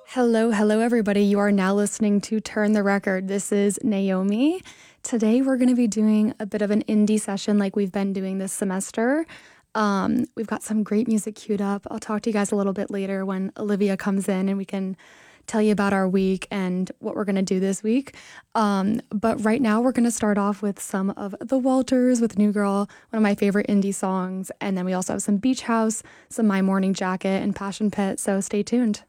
Hello, hello, everybody. You are now listening to Turn the Record. This is Naomi. Today, we're going to be doing a bit of an indie session like we've been doing this semester. We've got some great music queued up. I'll talk to you guys a little bit later when Olivia comes in and we can tell you about our week and what we're going to do this week. But right now, we're going to start off with some of The Walters with New Girl, one of my favorite indie songs. And then we also have some Beach House, some My Morning Jacket, and Passion Pit. So stay tuned.